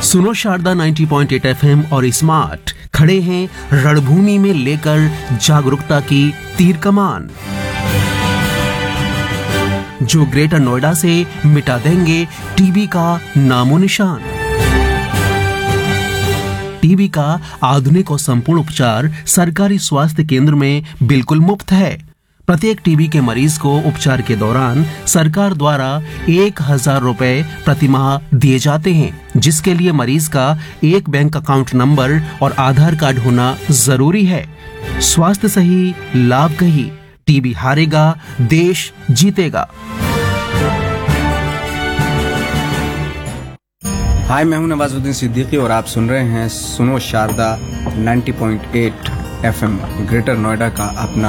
सुनो शारदा 90.8 FM और smart खड़े हैं रणभूमि में लेकर जागरूकता की तीर कमान, जो ग्रेटर नोएडा से मिटा देंगे टीबी का नामो निशान। टीबी का आधुनिक और संपूर्ण उपचार सरकारी स्वास्थ्य केंद्र में बिल्कुल मुफ्त है। प्रत्येक टीबी के मरीज को उपचार के दौरान सरकार द्वारा 1000 रुपए प्रति माह दिए जाते हैं, जिसके लिए मरीज का एक बैंक अकाउंट नंबर और आधार कार्ड होना जरूरी है। स्वास्थ्य सही, लाभ कही, टीबी हारेगा, देश जीतेगा। हाय, मैं हूं नवाजुद्दीन सिद्दीकी और आप सुन रहे हैं सुनो शारदा 90.8 FM, ग्रेटर नोएडा का अपना